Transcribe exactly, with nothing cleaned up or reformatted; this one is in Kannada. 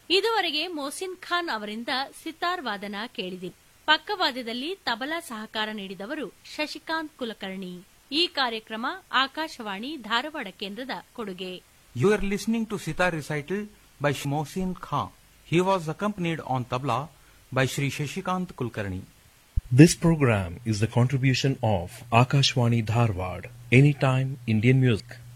ಇದುವರೆಗೆ ಮೊಹಸಿನ್ ಖಾನ್ ಅವರಿಂದ ಸಿತಾರ್ ವಾದನ ಕೇಳಿದಿರಿ. ಪಕ್ಕವಾದ್ಯದಲ್ಲಿ ತಬಲಾ ಸಹಕಾರ ನೀಡಿದವರು ಶಶಿಕಾಂತ್ ಕುಲಕರ್ಣಿ. ಈ ಕಾರ್ಯಕ್ರಮ ಆಕಾಶವಾಣಿ ಧಾರವಾಡ ಕೇಂದ್ರದ ಕೊಡುಗೆ. You are listening to Sitar recital by Mohsin Khan. He was accompanied on tabla by Shri Shashikant Kulkarni. This program is the contribution of Akashwani Dharwad, Anytime Indian Music.